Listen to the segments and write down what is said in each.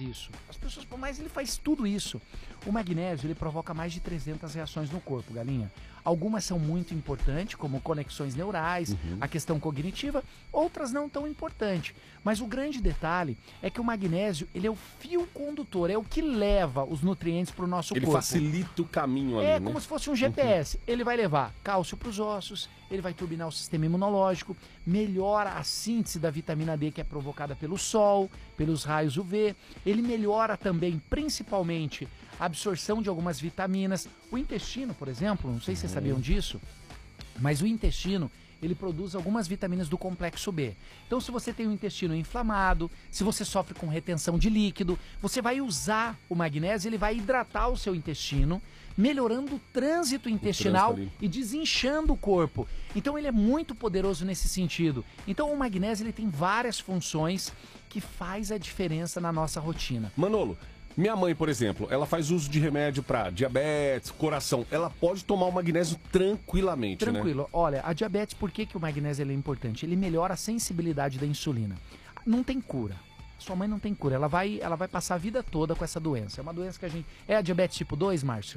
isso? As pessoas, mas ele faz tudo isso. O magnésio, ele provoca mais de 300 reações no corpo, Galinha. Algumas são muito importantes, como conexões neurais, a questão cognitiva, outras não tão importantes. Mas o grande detalhe é que o magnésio, ele é o fio condutor, é o que leva os nutrientes para o nosso corpo. Ele facilita o caminho ali, né? É como se fosse um GPS. Ele vai levar cálcio para os ossos, ele vai turbinar o sistema imunológico, melhora a síntese da vitamina D que é provocada pelo sol, pelos raios UV. Ele melhora também, principalmente, a absorção de algumas vitaminas. O intestino, por exemplo, não sei se vocês sabiam disso, mas o intestino, ele produz algumas vitaminas do complexo B. Então, se você tem o intestino inflamado, se você sofre com retenção de líquido, você vai usar o magnésio, ele vai hidratar o seu intestino, melhorando o trânsito intestinal e desinchando o corpo. Então, ele é muito poderoso nesse sentido. Então, o magnésio, ele tem várias funções que faz a diferença na nossa rotina. Manolo, minha mãe, por exemplo, ela faz uso de remédio para diabetes, coração. Ela pode tomar o magnésio tranquilamente, Tranquilo. né? Olha, a diabetes, por que o magnésio ele é importante? Ele melhora a sensibilidade da insulina. Não tem cura. Sua mãe não tem cura. Ela vai passar a vida toda com essa doença. É uma doença que a gente... É a diabetes tipo 2, Márcio?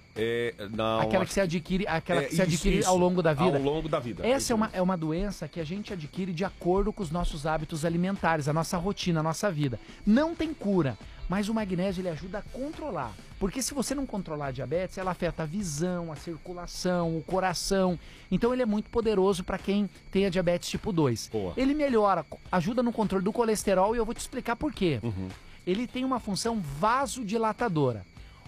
Não, aquela que se adquire, ao longo da vida. Ao longo da vida. Essa é uma doença que a gente adquire de acordo com os nossos hábitos alimentares, a nossa rotina, a nossa vida. Não tem cura, mas o magnésio ele ajuda a controlar. Porque se você não controlar a diabetes, ela afeta a visão, a circulação, o coração. Então ele é muito poderoso para quem tem a diabetes tipo 2. Boa. Ele melhora, ajuda no controle do colesterol e eu vou te explicar por quê. Ele tem uma função vasodilatadora.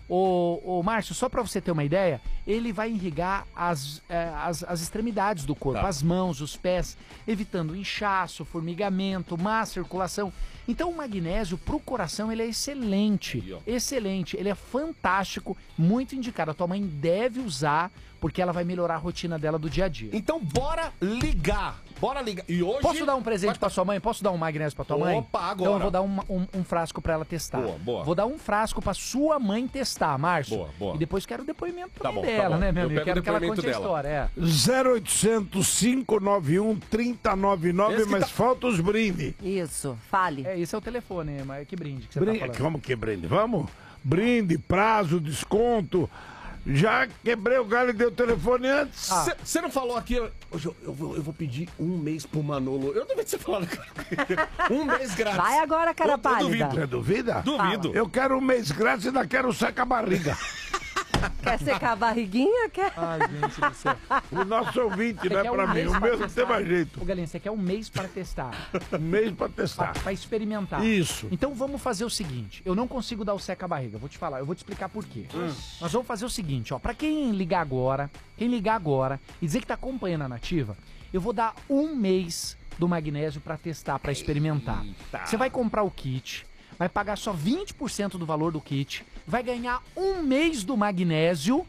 Ô Márcio, só para você ter uma ideia, ele vai irrigar as extremidades do corpo, as mãos, os pés, evitando inchaço, formigamento, má circulação. Então o magnésio pro coração ele é excelente, excelente, ele é fantástico, muito indicado. A tua mãe deve usar, porque ela vai melhorar a rotina dela do dia a dia. Então bora ligar. Bora ligar. E hoje... Posso dar um presente pra sua mãe? Posso dar um magnésio pra tua mãe? Opa, agora. Então eu vou dar um frasco pra ela testar. Boa. Vou dar um frasco pra sua mãe testar, Márcio. Boa. E depois quero o depoimento Tá bom, dela, né, meu amigo? Eu pego Quero que ela depoimento conte a dela. história, 0800 591 3099, mas falta os brindes. Isso, fale. Esse é o telefone, mas que brinde que você tá falando. Como que brinde? Vamos? Brinde, prazo, desconto. Já quebrei o galho e dei o telefone antes. Você não falou aqui... Hoje eu vou pedir um mês pro Manolo. Eu devia ter falado. Um mês grátis. Vai agora, cara pálida. Você duvida? Duvido. Eu quero um mês grátis e ainda quero secar a barriga. Quer secar a barriguinha? Quer? Ai, gente do céu. O nosso ouvinte, não é pra mim. mês O pra meu não testar? tem mais jeito. Ô, Galinha, você quer um mês para testar. Um mês pra testar. Pra experimentar. Isso. Então vamos fazer o seguinte. Eu não consigo dar o seca-barriga, vou te falar. Eu vou te explicar por quê. Nós vamos fazer o seguinte, ó. Pra quem ligar agora e dizer que tá acompanhando a Nativa, eu vou dar um mês do magnésio pra testar, pra experimentar. Você vai comprar o kit, vai pagar só 20% do valor do kit, vai ganhar um mês do magnésio,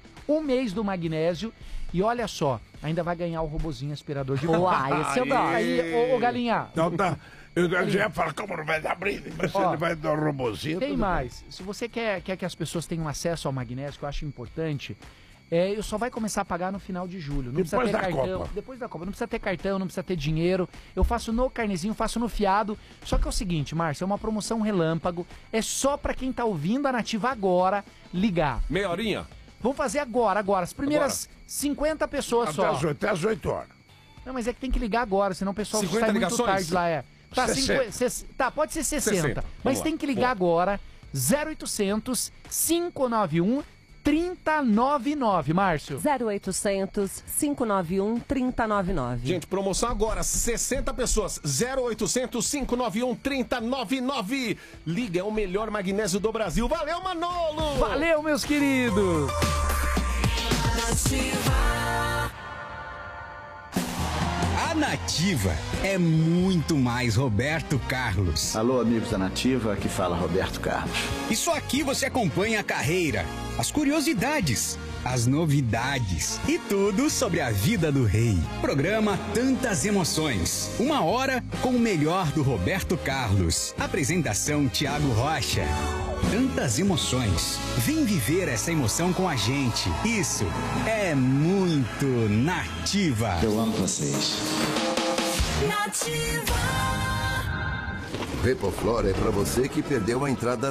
e olha só, ainda vai ganhar o robozinho aspirador de volta. Uai, esse eu gosto. Aí, ô Galinha. Então tá. Eu já ia falar, como não vai dar brinde? Mas ele vai dar um robozinho. Tem tudo mais. Se você quer que as pessoas tenham acesso ao magnésio, que eu acho importante, eu só vai começar a pagar no final de julho. Não Depois precisa ter da cartão. Copa. Depois da Copa. Não precisa ter cartão, não precisa ter dinheiro. Eu faço no carnezinho, faço no fiado. Só que é o seguinte, Márcio, é uma promoção relâmpago. É só pra quem tá ouvindo a Nativa agora ligar. Meia horinha? Vamos fazer agora. As primeiras 50 pessoas bem. só. Até as 8 horas. Não, mas é que tem que ligar agora, senão o pessoal 50 sai ligações? muito tarde lá, Tá, 60. tá, pode ser 60. 60. Mas Vamos tem lá. que ligar agora, 0800 591 3099, Márcio. 0800 591 3099. Gente, promoção agora, 60 pessoas, 0800 591 3099. Liga, é o melhor magnésio do Brasil. Valeu, Manolo! Valeu, meus queridos! A Nativa é muito mais Roberto Carlos. Alô, amigos da Nativa, aqui fala Roberto Carlos. Isso aqui você acompanha a carreira, as curiosidades, as novidades e tudo sobre a vida do rei. Programa Tantas Emoções. 1 hora com o melhor do Roberto Carlos. Apresentação Thiago Rocha. Tantas emoções. Vem viver essa emoção com a gente. Isso é muito Nativa. Eu amo vocês. Repoflora é pra você que perdeu a entrada